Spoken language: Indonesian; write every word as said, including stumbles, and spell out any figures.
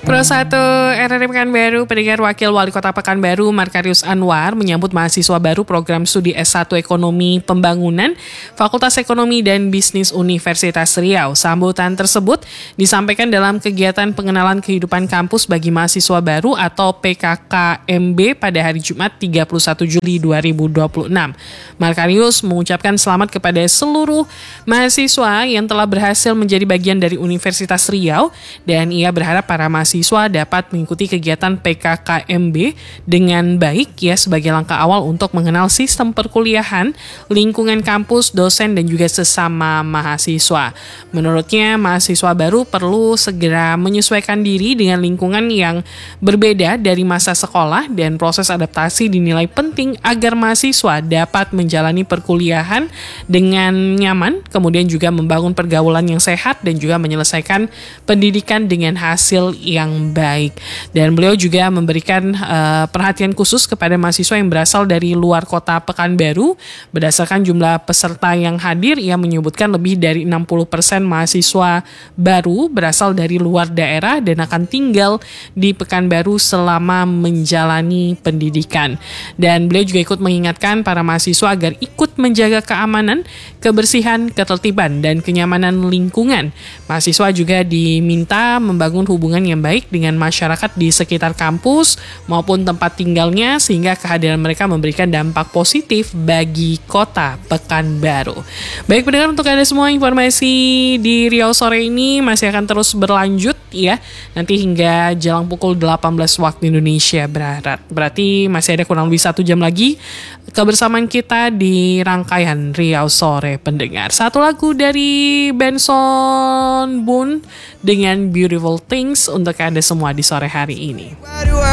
Pro satu R R I Pekanbaru, pendengar. Wakil Wali Kota Pekanbaru Markarius Anwar menyambut mahasiswa baru program studi S satu Ekonomi Pembangunan Fakultas Ekonomi dan Bisnis Universitas Riau. Sambutan tersebut disampaikan dalam kegiatan pengenalan kehidupan kampus bagi mahasiswa baru atau P K K M B pada hari Jumat tiga puluh satu Juli dua ribu dua puluh enam. Markarius mengucapkan selamat kepada seluruh mahasiswa yang telah berhasil menjadi bagian dari Universitas Riau, dan ia berharap para mahasiswa dapat mengikuti kegiatan P K K M B dengan baik ya, sebagai langkah awal untuk mengenal sistem perkuliahan, lingkungan kampus, dosen, dan juga sesama mahasiswa. Menurutnya, mahasiswa baru perlu segera menyesuaikan diri dengan lingkungan yang berbeda dari masa sekolah, dan proses adaptasi dinilai penting agar mahasiswa dapat menjalani perkuliahan dengan nyaman, kemudian juga membangun pergaulan yang sehat dan juga menyelesaikan pendidikan dengan hasil yang baik. Dan beliau juga memberikan uh, perhatian khusus kepada mahasiswa yang berasal dari luar kota Pekanbaru. Berdasarkan jumlah peserta yang hadir, ia menyebutkan lebih dari enam puluh persen mahasiswa baru berasal dari luar daerah dan akan tinggal di Pekanbaru selama menjalani pendidikan. Dan beliau juga ikut mengingatkan para mahasiswa agar ikut menjaga keamanan, kebersihan, ketertiban, dan kenyamanan lingkungan. Mahasiswa juga diminta membangun hubungan yang baik dengan masyarakat di sekitar kampus maupun tempat tinggalnya, sehingga kehadiran mereka memberikan dampak positif bagi kota Pekanbaru. Baik pendengar, untuk Anda semua, informasi di Riau sore ini masih akan terus berlanjut ya, nanti hingga jelang pukul delapan belas waktu Indonesia Barat. Berarti masih ada kurang lebih satu jam lagi kebersamaan kita di rangkaian Riau Sore pendengar. Satu lagu dari Benson Boone dengan Beautiful Things untuk Anda semua di sore hari ini.